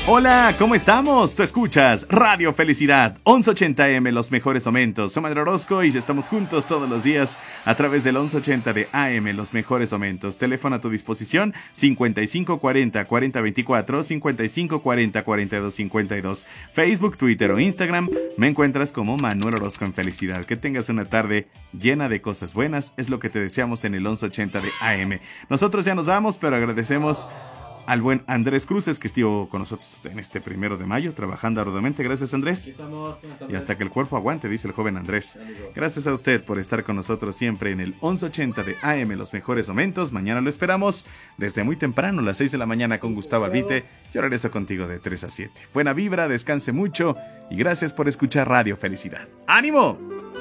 Hola, ¿cómo estamos? Tú escuchas Radio Felicidad, 1180M, los mejores momentos. Soy Manuel Orozco y estamos juntos todos los días a través del 1180 de AM, los mejores momentos. Teléfono a tu disposición, 5540-4024, 5540-4252. Facebook, Twitter o Instagram, me encuentras como Manuel Orozco en Felicidad. Que tengas una tarde llena de cosas buenas, es lo que te deseamos en el 1180 de AM. Nosotros ya nos vamos, pero agradecemos al buen Andrés Cruces, que estuvo con nosotros en este 1 de mayo, trabajando arduamente. Gracias, Andrés. Y hasta que el cuerpo aguante, dice el joven Andrés. Gracias a usted por estar con nosotros siempre en el 1180 de AM, los mejores momentos. Mañana lo esperamos desde muy temprano, las 6 de la mañana con Gustavo Albite. Yo regreso contigo de 3 a 7. Buena vibra, descanse mucho y gracias por escuchar Radio Felicidad. ¡Ánimo!